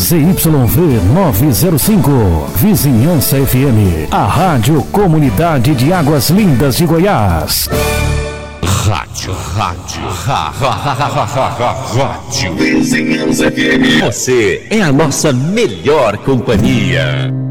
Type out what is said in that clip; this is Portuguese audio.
ZYV 905, Vizinhança FM, a Rádio Comunidade de Águas Lindas de Goiás. Rádio Vizinhança FM. Você é a nossa melhor companhia.